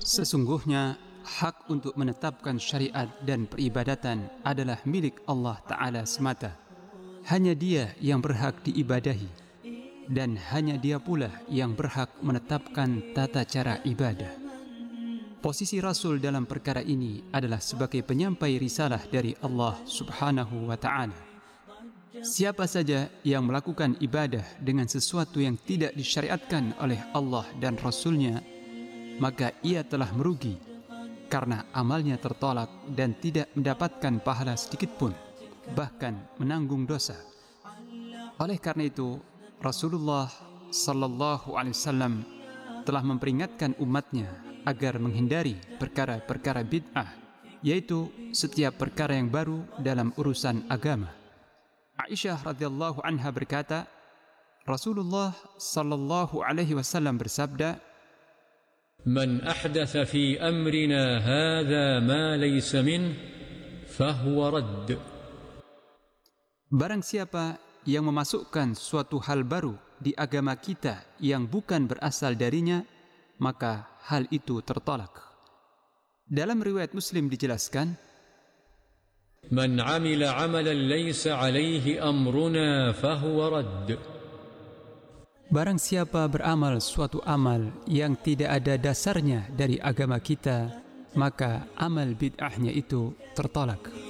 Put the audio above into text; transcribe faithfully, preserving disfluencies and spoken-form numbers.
Sesungguhnya hak untuk menetapkan syariat dan peribadatan adalah milik Allah Ta'ala semata. Hanya Dia yang berhak diibadahi, dan hanya Dia pula yang berhak menetapkan tata cara ibadah. Posisi Rasul dalam perkara ini adalah sebagai penyampai risalah dari Allah Subhanahu wa Ta'ala. Siapa saja yang melakukan ibadah dengan sesuatu yang tidak disyariatkan oleh Allah dan Rasulnya, maka ia telah merugi, karena amalnya tertolak dan tidak mendapatkan pahala sedikit pun, bahkan menanggung dosa. Oleh karena itu, Rasulullah sallallahu alaihi wasallam telah memperingatkan umatnya agar menghindari perkara-perkara bid'ah, yaitu setiap perkara yang baru dalam urusan agama. Aisyah radhiyallahu anha berkata, Rasulullah sallallahu alaihi wasallam bersabda, "Man ahdatha fi amrina hadha ma laysa min, fahuwa radd." Barang siapa yang memasukkan suatu hal baru di agama kita yang bukan berasal darinya, maka hal itu tertolak. Dalam riwayat Muslim dijelaskan, "Man 'amila 'amalan laysa 'alayhi amruna fahuwa radd." Barang siapa beramal suatu amal yang tidak ada dasarnya dari agama kita, maka amal bid'ahnya itu tertolak.